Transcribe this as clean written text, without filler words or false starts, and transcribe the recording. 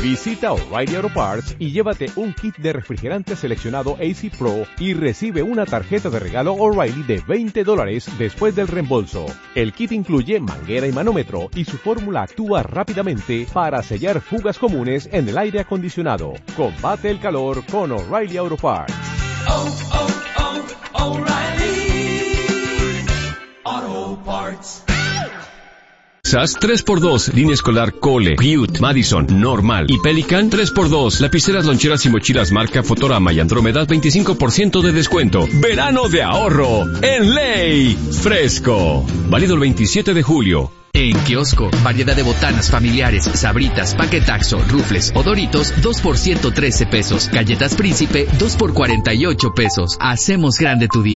Visita O'Reilly Auto Parts y llévate un kit de refrigerante seleccionado AC Pro y recibe una tarjeta de regalo O'Reilly de $20 después del reembolso. El kit incluye manguera y manómetro y su fórmula actúa rápidamente para sellar fugas comunes en el aire acondicionado. Combate el calor con O'Reilly Auto Parts. O'Reilly Auto Parts. SAS 3x2, línea escolar Cole, Butte, Madison, Normal y Pelican 3x2, lapiceras, loncheras y mochilas marca Fotorama y Andrómeda 25% de descuento. Verano de ahorro en Ley. Fresco. Válido el 27 de julio. En kiosco, variedad de botanas familiares, Sabritas, Paquetaxo, Rufles o Doritos, 2 por 113 pesos. Galletas Príncipe, 2 por 48 pesos. Hacemos grande tu día.